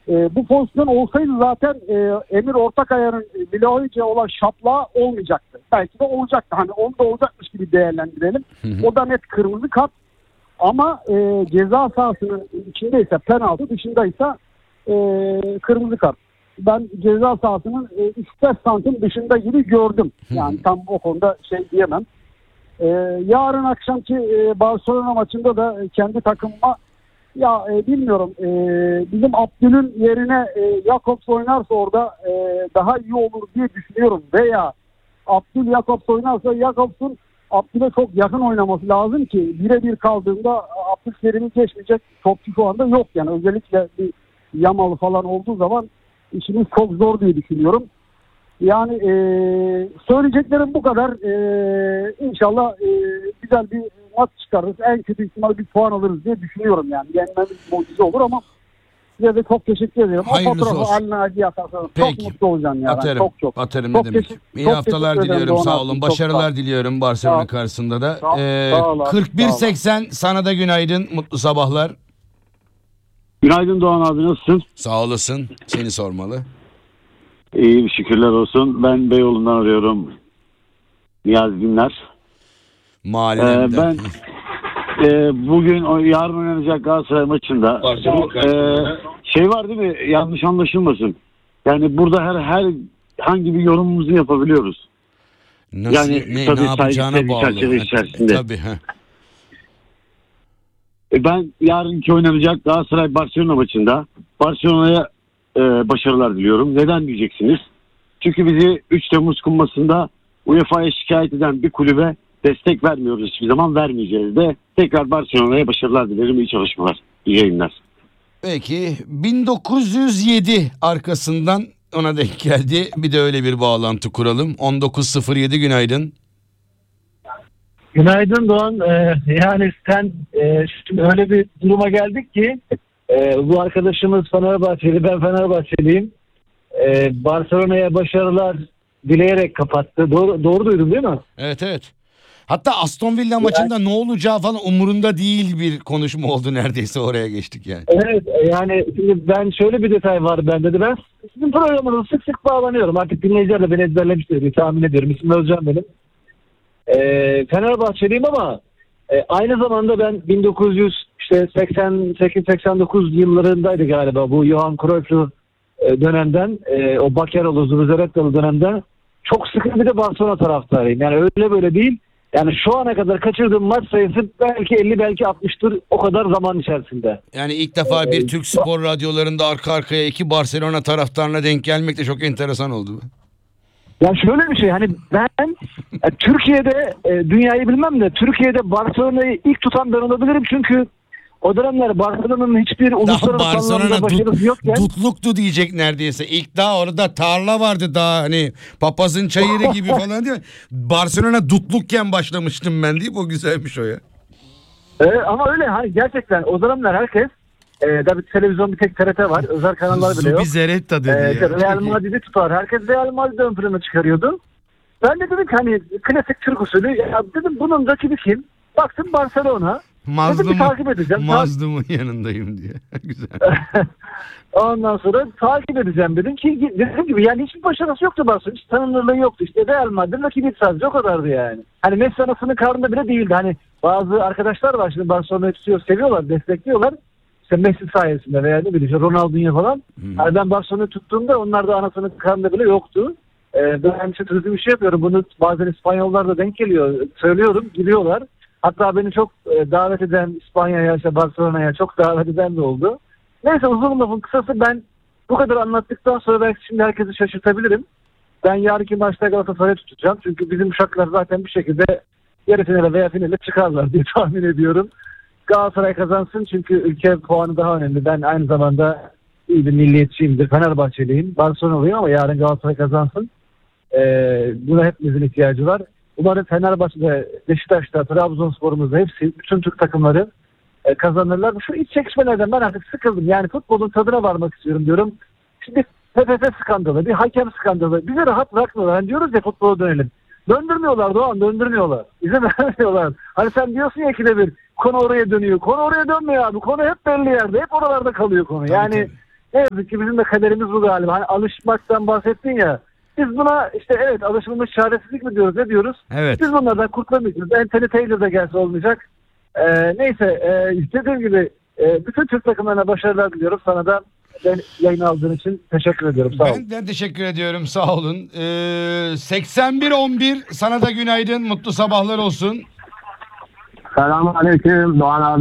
Bu pozisyon olsaydı zaten Emir Ortakaya'nın Vlahovic'e olan şaplağı olmayacaktı. Belki de olacaktı. Hani onu da olacakmış gibi değerlendirelim. O da net kırmızı kart. Ama ceza sahasının içindeyse penaltı, dışındaysa kırmızı kart. Ben ceza sahasının 3-5 santim dışında gibi gördüm. Yani tam o konuda şey diyemem. Yarın akşamki Barcelona maçında da kendi takımıma bilmiyorum, bizim Abdül'ün yerine Jakobs oynarsa orada daha iyi olur diye düşünüyorum. Veya Abdül Jakobs oynarsa Jakobs'un Abdül'e çok yakın oynaması lazım ki birebir kaldığında Abdülkerim'i geçmeyecek topçu şu anda yok. Yani özellikle bir Yamalı falan olduğu zaman işimiz çok zor diye düşünüyorum. Yani söyleyeceklerim bu kadar. İnşallah güzel bir maç çıkarırız. En kötü ihtimalle bir puan alırız diye düşünüyorum yani. Yenmemiz mucize olur ama size de çok teşekkür ederim. Hayırlısı o fotoğrafı olsun. haline acı yaparsanız çok mutlu olacağım yani. Atarım. Çok. Atarım Çok ne demek. İyi haftalar diliyorum. Sağ olun. Başarılar diliyorum Barcelona karşısında da. Sağ ol abi. 41-80 sana da günaydın. Mutlu sabahlar. Günaydın Doğan abi, nasılsın? Sağ olasın. Seni sormalı. İyi, şükürler olsun. Ben Beyoğlu'ndan arıyorum. Niyazi Günler. Mahallemden. Bugün yarın oynanacak Galatasaray maçında şey var değil mi? Yanlış anlaşılmasın. Yani burada hangi bir yorumumuzu yapabiliyoruz. Nasıl, yani ne tabii yapacağına bağlı. çerçeve içerisinde. Tabii. Ben yarınki oynanacak Galatasaray Barcelona maçında Barcelona'ya başarılar diliyorum. Neden diyeceksiniz? Çünkü bizi 3 Temmuz kumpasında UEFA'ya şikayet eden bir kulübe destek vermiyoruz, hiçbir zaman vermeyeceğiz de. Tekrar Barcelona'ya başarılar dilerim, iyi çalışmalar, iyi yayınlar. Peki 1907 arkasından ona denk geldi. Bir de öyle bir bağlantı kuralım. 1907 günaydın. Günaydın Doğan. Yani sen şimdi öyle bir duruma geldik ki bu arkadaşımız Fenerbahçeli, ben Fenerbahçeliyim. Barcelona'ya başarılar dileyerek kapattı. Doğru duydum değil mi? Evet. Hatta Aston Villa maçında ne olacağı falan umurunda değil bir konuşma oldu, neredeyse oraya geçtik yani. Evet, yani şimdi ben şöyle bir detay var bende de, ben sizin programınıza sık sık bağlanıyorum. Artık dinleyiciler de beni ezberlemiştir diye tahmin ediyorum. İsmim Özcan benim. Fenerbahçeliyim ama aynı zamanda ben 1988-89 yıllarındaydı galiba bu Johan Cruyff'lu dönemden, o Bakeroğlu, Zubizarretalı dönemden çok sıkı bir de Barcelona taraftarıyım. Yani öyle böyle değil. Yani şu ana kadar kaçırdığım maç sayısı belki 50 belki 60'tır, o kadar zaman içerisinde. Yani ilk defa bir Türk spor radyolarında arka arkaya iki Barcelona taraftarına denk gelmek de çok enteresan oldu. Ya şöyle bir şey, hani ben Türkiye'de dünyayı bilmem de Türkiye'de Barcelona'yı ilk tutan ben olabilirim, çünkü o dönemler Barcelona'nın hiçbir uluslararası anlamda başarısı yokken. Dutluktu diyecek neredeyse. İlk daha orada tarla vardı, daha hani papazın çayırı gibi falan diyor. Barcelona dutlukken başlamıştım ben deyip, o güzelmiş o ya. Ama öyle hani gerçekten o dönemler herkes tabii televizyon bir tek TRT var. Özel kanallar bile yok. Zubizarreta dedi ya. Real Madrid'i tutar. Herkes Real Madrid'i ön plana çıkarıyordu. Ben de dedim ki hani klasik Türk usulü, ya dedim bunun rakibi kim? Baktım Barcelona. Mazlum'un yanındayım diye. Güzel. Ondan sonra takip edeceğim dedim ki, dediğim gibi yani hiçbir başarısı yoktu Barcelona. Hiç tanınırlığı yoktu. İşte Real Madrid rakibi sadece, o kadardı yani. Hani Messi anasının karnında bile değildi. Hani bazı arkadaşlar var şimdi Barcelona'yı tutuyor, seviyorlar, destekliyorlar. İşte Messi sayesinde veya ne bileyim Ronaldinho falan. Yani ben Barcelona'yı tuttuğumda onlar da anasının karnında bile yoktu. Ben işte turizm işi yapıyorum. Bunu bazen İspanyollar da denk geliyor. Söylüyorum, gidiyorlar. Hatta beni çok davet eden, İspanya'ya, işte Barcelona'ya çok davet eden de oldu. Neyse, uzun lafın kısası, ben bu kadar anlattıktan sonra belki şimdi herkesi şaşırtabilirim. Ben yarınki maçta Galatasaray'ı tutacağım. Çünkü bizim uşaklar zaten bir şekilde yarı finale veya finale çıkarlar diye tahmin ediyorum. Galatasaray kazansın, çünkü ülke puanı daha önemli. Ben aynı zamanda iyi bir milliyetçiyimdir. Fenerbahçeliyim, Barcelona'lıyım ama yarın Galatasaray kazansın. Buna hepimizin ihtiyacı var. Umarım Fenerbahçe'de, Beşiktaş'ta, Trabzonspor'umuzda hepsi, bütün Türk takımları kazanırlar. Şu iç çekişmelerden ben artık sıkıldım. Yani futbolun tadına varmak istiyorum diyorum. Şimdi PFF skandalı, bir hakem skandalı. Bize rahat bırakmıyorlar. Hani diyoruz ya futbola dönelim. Döndürmüyorlar Doğan, döndürmüyorlar. İzin vermiyorlar. Hani sen diyorsun ya, ikide bir konu oraya dönüyor. Konu oraya dönmüyor abi. Konu hep belli yerde. Hep oralarda kalıyor konu. Yani Ne yazık ki bizim de kaderimiz bu galiba. Hani alışmaktan bahsettin ya. Biz buna işte evet alışılmış çaresizlik mi diyoruz, ne diyoruz? Evet. Biz bunlardan kurtulamayacağız. Anthony Taylor da gelse olmayacak. Neyse istediğim gibi bütün Türk takımlarına başarılar diliyorum. Sana da yayın aldığın için teşekkür ediyorum. Sağ ol. Ben teşekkür ediyorum. Sağ olun. 81-11 sana da günaydın. Mutlu sabahlar olsun. Selamünaleyküm Doğan abi.